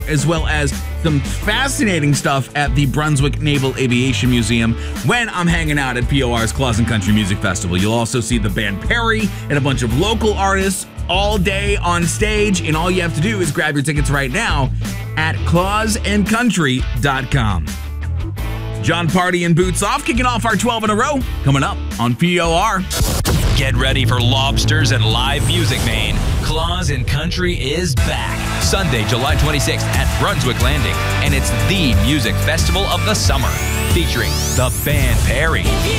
as well as some fascinating stuff at the Brunswick Naval Aviation Museum when I'm hanging out at POR's Claws and Country Music Festival. You'll also see the band Perry and a bunch of local artists all day on stage, and all you have to do is grab your tickets right now at clawsandcountry.com. John Party and Boots Off, kicking off our 12 in a row, coming up on POR. Get ready for lobsters and live music, Maine. Claws and Country is back. Sunday, July 26th at Brunswick Landing. And it's the music festival of the summer, featuring the band Perry,